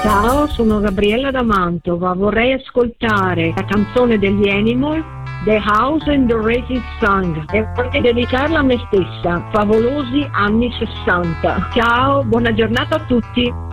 Ciao, sono Gabriella da Mantova. Vorrei ascoltare la canzone degli Animal, The House and the Racing Sun, e vorrei dedicarla a me stessa. Favolosi anni 60. Ciao, buona giornata a tutti.